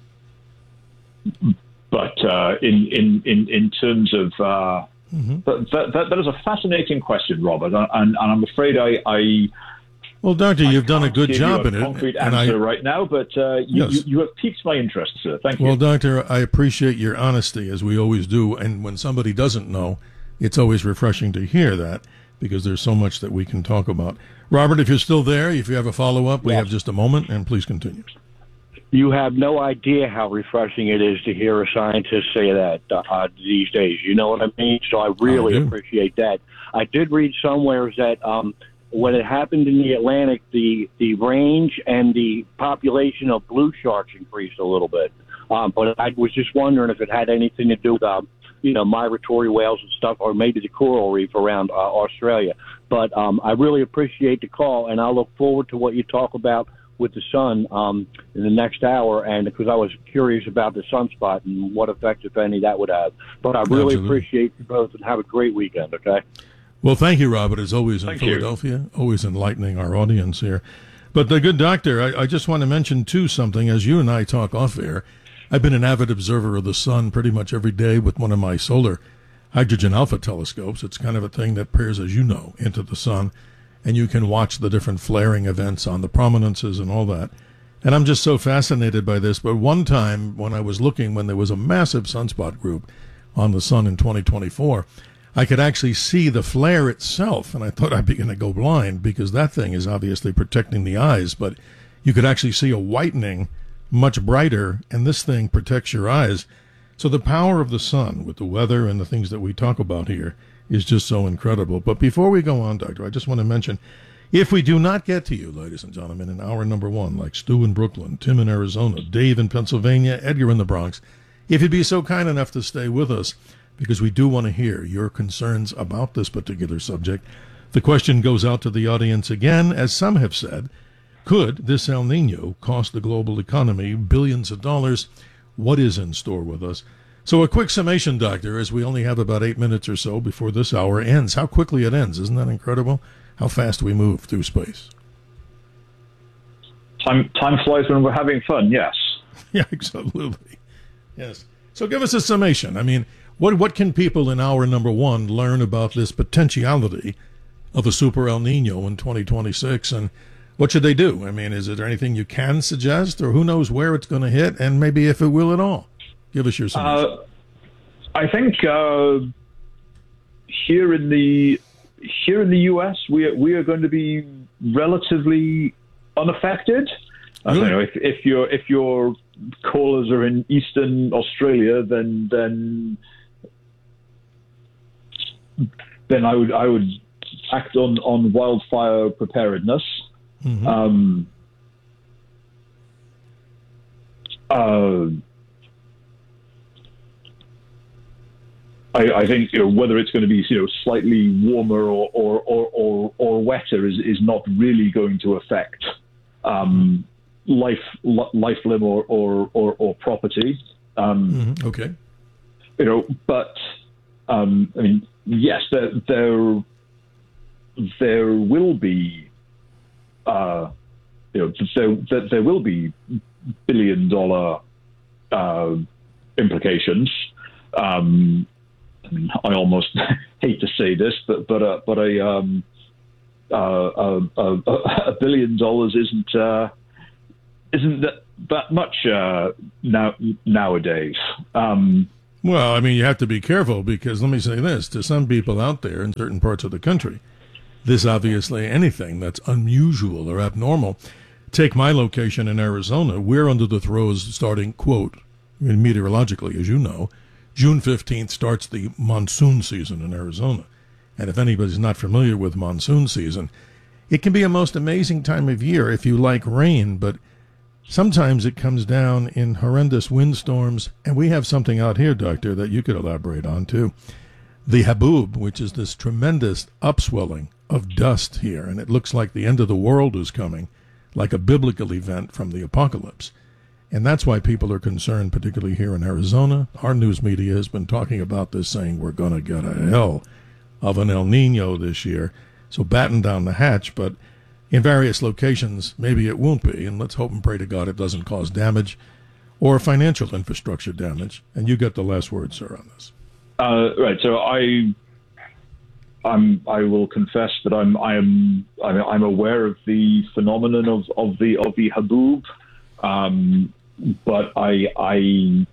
Speaker 5: but uh, in, in in in terms of uh, mm-hmm. that, that that is a fascinating question, Robert, and, and I'm afraid I. I
Speaker 3: Well, Doctor, you've done a good job in it.
Speaker 5: Concrete
Speaker 3: and
Speaker 5: answer
Speaker 3: I,
Speaker 5: right now, but uh, you,
Speaker 3: yes.
Speaker 5: you, you have piqued my interest, sir. Thank you.
Speaker 3: Well, Doctor, I appreciate your honesty, as we always do. And when somebody doesn't know, it's always refreshing to hear that, because there's so much that we can talk about. Robert, if you're still there, if you have a follow-up, we
Speaker 17: yes.
Speaker 3: have just a moment, and please continue.
Speaker 17: You have no idea how refreshing it is to hear a scientist say that uh, these days. You know what I mean? So I really
Speaker 3: I
Speaker 17: appreciate that. I did read somewhere that um, when it happened in the Atlantic, the, the range and the population of blue sharks increased a little bit. Um, but I was just wondering if it had anything to do with, um, you know, migratory whales and stuff, or maybe the coral reef around uh, Australia. But um, I really appreciate the call, and I look forward to what you talk about with the sun um, in the next hour, and because I was curious about the sunspot and what effect, if any, that would have. But I really
Speaker 3: Absolutely.
Speaker 17: appreciate you both, and have a great weekend, okay?
Speaker 3: Well, thank you, Robert, as always in
Speaker 5: Thank
Speaker 3: Philadelphia, you. always enlightening our audience here. But the good doctor, I, I just want to mention, too, something. As you and I talk off air, I've been an avid observer of the sun pretty much every day with one of my solar hydrogen alpha telescopes. It's kind of a thing that peers, as you know, into the sun, and you can watch the different flaring events on the prominences and all that. And I'm just so fascinated by this. But one time when I was looking, when there was a massive sunspot group on the sun in twenty twenty-four, I could actually see the flare itself, and I thought I'd be going to go blind, because that thing is obviously protecting the eyes, but you could actually see a whitening much brighter, and this thing protects your eyes. So the power of the sun with the weather and the things that we talk about here is just so incredible. But before we go on, Doctor, I just want to mention, if we do not get to you, ladies and gentlemen, in hour number one, like Stu in Brooklyn, Tim in Arizona, Dave in Pennsylvania, Edgar in the Bronx, if you'd be so kind enough to stay with us, because we do want to hear your concerns about this particular subject. The question goes out to the audience again, as some have said, could this El Nino cost the global economy billions of dollars? What is in store with us? So a quick summation, Doctor, as we only have about eight minutes or so before this hour ends. How quickly it ends. Isn't that incredible? How fast we move through space.
Speaker 5: Time, time flies when we're having fun, yes.
Speaker 3: Yeah, absolutely. Yes. So give us a summation. I mean, what what can people in hour number one learn about this potentiality of a super El Nino in twenty twenty-six, and what should they do? I mean, is there anything you can suggest, or who knows where it's going to hit, and maybe if it will at all? Give us your summation.
Speaker 5: Uh, I think uh, here in the here in the U S, we are, we are going to be relatively unaffected. I don't know if, if your if your callers are in Eastern Australia, then then then I would I would act on, on wildfire preparedness. Mm-hmm. Um, uh, I, I think you know, whether it's going to be you know slightly warmer or or, or, or, or wetter is, is not really going to affect um, life life limb or or, or, or property. Um,
Speaker 3: mm-hmm. Okay.
Speaker 5: You know, but um, I mean, yes, there there there will be uh, you know there, there there will be billion dollar uh, implications. Um, I mean, I almost hate to say this, but but uh, but a, um, uh, a, a a billion dollars isn't uh, isn't that, that much uh, now nowadays. Um,
Speaker 3: Well, I mean, you have to be careful because let me say this, to some people out there in certain parts of the country, this obviously anything that's unusual or abnormal. Take my location in Arizona. We're under the throes starting, quote, meteorologically, as you know, June fifteenth starts the monsoon season in Arizona. And if anybody's not familiar with monsoon season, it can be a most amazing time of year if you like rain, but sometimes it comes down in horrendous windstorms, and we have something out here, Doctor, that you could elaborate on, too. The Haboob, which is this tremendous upswelling of dust here, and it looks like the end of the world is coming, like a biblical event from the apocalypse. And that's why people are concerned, particularly here in Arizona. Our news media has been talking about this, saying we're going to get a hell of an El Nino this year. So batten down the hatch, but in various locations, maybe it won't be, and let's hope and pray to God it doesn't cause damage or financial infrastructure damage. And you get the last word, sir, on this.
Speaker 5: Uh, right. So I, I'm, I will confess that I'm, I am, I'm, I'm aware of the phenomenon of, of the of the Haboob, um, but I, I,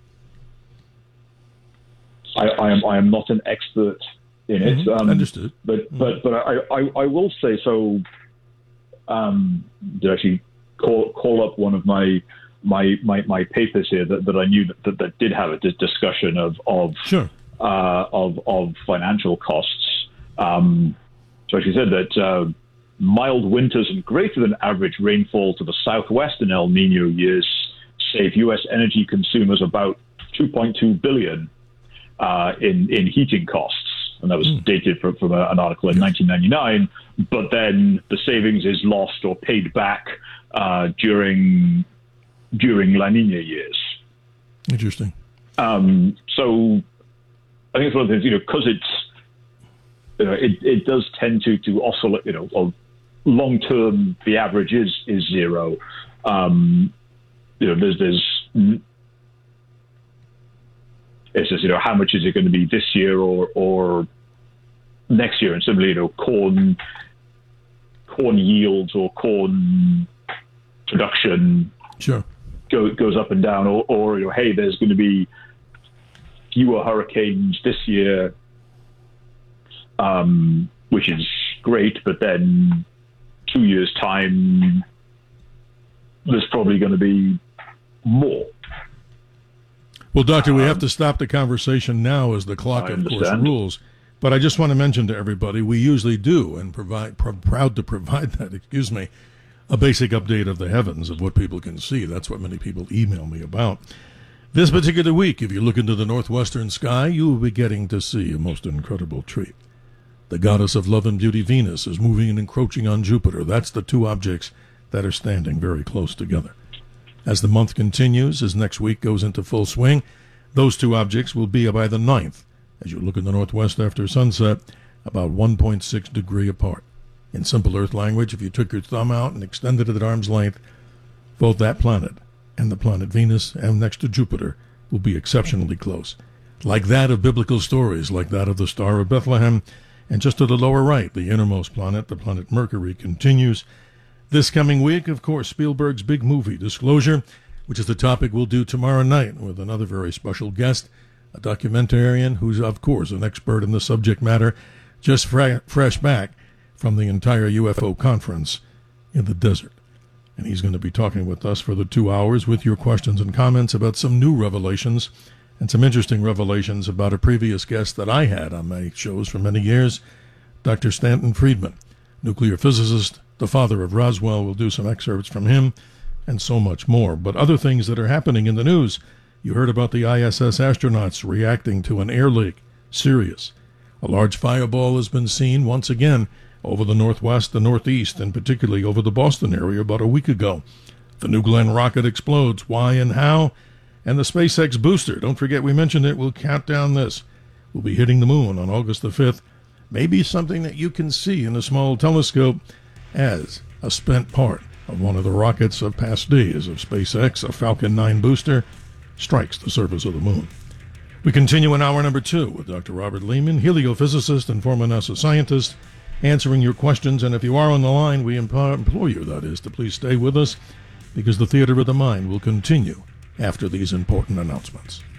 Speaker 5: I, I am, I am not an expert in it.
Speaker 3: Mm-hmm.
Speaker 5: Um,
Speaker 3: Understood.
Speaker 5: But, mm-hmm. but, but I, I, I will say so. Um, did actually call call up one of my my my, my papers here that, that I knew that, that, that did have a discussion of of
Speaker 3: sure.
Speaker 5: uh, of of financial costs. Um, so she said that uh, mild winters and greater than average rainfall to the southwest in El Nino years save U S energy consumers about two point two billion dollars uh, in in heating costs. And that was mm. dated from, from a, an article in nineteen ninety-nine. But then the savings is lost or paid back uh, during during La Nina years.
Speaker 3: Interesting.
Speaker 5: Um, so I think it's one of the things, you know, because it's, you know, it, it does tend to, to oscillate, you know, well, long term, the average is, is zero. Um, you know, there's, there's, it's just, you know, how much is it going to be this year or, or next year? And similarly, you know, corn, corn yields or corn production
Speaker 3: sure.
Speaker 5: go, goes up and down, or, or, you know, hey, there's going to be fewer hurricanes this year, um, which is great, but then two years' time, there's probably going to be more.
Speaker 3: Well, Doctor, we have to stop the conversation now as the clock,
Speaker 5: I
Speaker 3: of course,
Speaker 5: understand.
Speaker 3: rules. But I just want to mention to everybody, we usually do, and provide pr- proud to provide that, excuse me, a basic update of the heavens of what people can see. That's what many people email me about. This particular week, if you look into the northwestern sky, you will be getting to see a most incredible treat. The goddess of love and beauty, Venus, is moving and encroaching on Jupiter. That's the two objects that are standing very close together. As the month continues, as next week goes into full swing, those two objects will be by the ninth, as you look in the northwest after sunset, about one point six degree apart. In simple Earth language, if you took your thumb out and extended it at arm's length, both that planet and the planet Venus and next to Jupiter will be exceptionally close. Like that of biblical stories, like that of the Star of Bethlehem, and just to the lower right, the innermost planet, the planet Mercury, continues. This coming week, of course, Spielberg's big movie, Disclosure, which is the topic we'll do tomorrow night with another very special guest, a documentarian who's, of course, an expert in the subject matter, just fra- fresh back from the entire U F O conference in the desert. And he's going to be talking with us for the two hours with your questions and comments about some new revelations and some interesting revelations about a previous guest that I had on my shows for many years, Doctor Stanton Friedman, nuclear physicist, the father of Roswell. We'll do some excerpts from him and so much more. But other things that are happening in the news, you heard about the I S S astronauts reacting to an air leak. Serious. A large fireball has been seen once again over the northwest and northeast, and particularly over the Boston area about a week ago. The New Glenn rocket explodes. Why and how? And the SpaceX booster, don't forget we mentioned it, we'll count down this. We'll be hitting the moon on August the fifth. Maybe something that you can see in a small telescope as a spent part of one of the rockets of past days of SpaceX, a Falcon nine booster, strikes the surface of the moon. We continue in hour number two with Doctor Robert Lehman, heliophysicist and former NASA scientist, answering your questions. And if you are on the line, we implore you, that is, to please stay with us, because the Theater of the Mind will continue after these important announcements.